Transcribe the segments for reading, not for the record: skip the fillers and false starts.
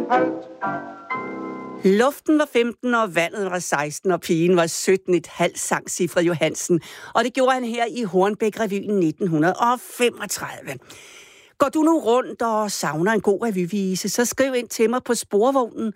halt. Luften var 15, og vandet var 16, og pigen var 17,5, sang Sigfred Johansen. Og det gjorde han her i Hornbæk-revyen 1935. Går du nu rundt og savner en god revyvise, så skriv ind til mig på sporvognen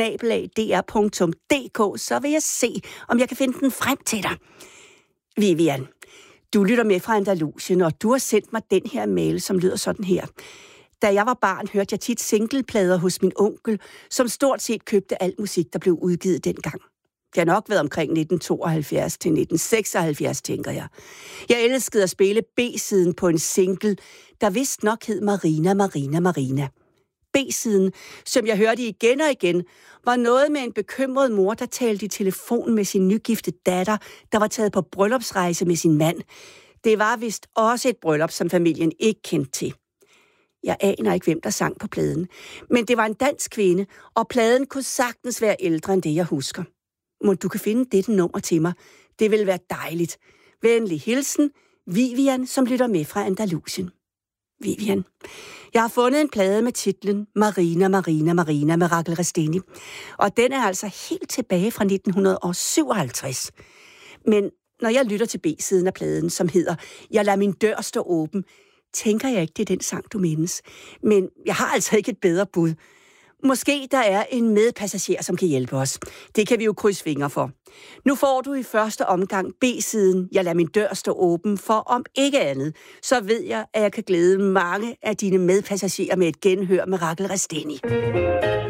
@dr.dk, så vil jeg se, om jeg kan finde den frem til dig. Vivian, du lytter med fra Andalusien, og du har sendt mig den her mail, som lyder sådan her. Da jeg var barn, hørte jeg tit singleplader hos min onkel, som stort set købte al musik, der blev udgivet dengang. Det har nok været omkring 1972 til 1976, tænker jeg. Jeg elskede at spille B-siden på en single, der vist nok hed Marina, Marina, Marina. B-siden, som jeg hørte igen og igen, var noget med en bekymret mor, der talte i telefon med sin nygifte datter, der var taget på bryllupsrejse med sin mand. Det var vist også et bryllup, som familien ikke kendte til. Jeg aner ikke, hvem der sang på pladen, men det var en dansk kvinde, og pladen kunne sagtens være ældre end det, jeg husker. Må du kan finde dette nummer til mig. Det vil være dejligt. Venlig hilsen, Vivian, som lytter med fra Andalusien. Vivian, jeg har fundet en plade med titlen Marina, Marina, Marina med Rachel Resteni, og den er altså helt tilbage fra 1957. Men når jeg lytter til B-siden af pladen, som hedder Jeg lader min dør stå åben, tænker jeg ikke, det er den sang, du mindes. Men jeg har altså ikke et bedre bud. Måske der er en medpassager, som kan hjælpe os. Det kan vi jo krydse fingre for. Nu får du i første omgang B-siden Jeg lader min dør stå åben, for om ikke andet, så ved jeg, at jeg kan glæde mange af dine medpassagerer med et genhør med Rachel Resteni.